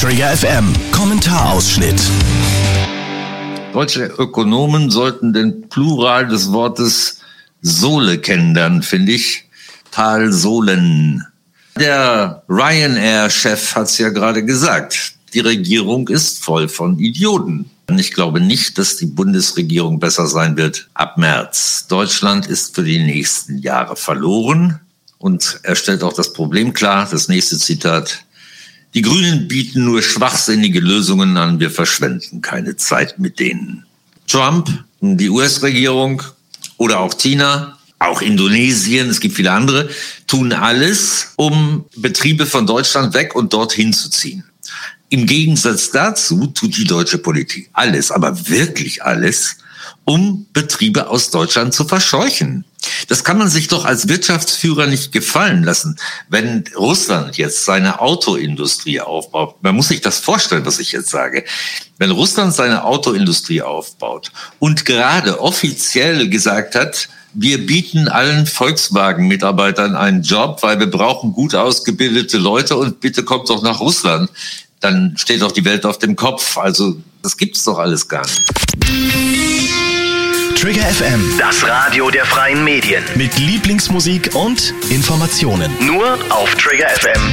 Trigger FM Kommentarausschnitt. Deutsche Ökonomen sollten den Plural des Wortes Sohle kennenlernen, finde ich. Talsohlen. Der Ryanair-Chef hat es ja gerade gesagt. Die Regierung ist voll von Idioten. Ich glaube nicht, dass die Bundesregierung besser sein wird ab März. Deutschland ist für die nächsten Jahre verloren. Und er stellt auch das Problem klar. Das nächste Zitat. Die Grünen bieten nur schwachsinnige Lösungen an. Wir verschwenden keine Zeit mit denen. Trump, die US-Regierung oder auch China, auch Indonesien, es gibt viele andere, tun alles, um Betriebe von Deutschland weg und dorthin zu ziehen. Im Gegensatz dazu tut die deutsche Politik alles, aber wirklich alles, um Betriebe aus Deutschland zu verscheuchen. Das kann man sich doch als Wirtschaftsführer nicht gefallen lassen. Wenn Russland jetzt seine Autoindustrie aufbaut, man muss sich das vorstellen, was ich jetzt sage. Wenn Russland seine Autoindustrie aufbaut und gerade offiziell gesagt hat, wir bieten allen Volkswagen-Mitarbeitern einen Job, weil wir brauchen gut ausgebildete Leute und bitte kommt doch nach Russland, dann steht doch die Welt auf dem Kopf. Also das gibt's doch alles gar nicht. Trigger FM, Das Radio der freien Medien. mit Lieblingsmusik und Informationen. Nur auf Trigger FM.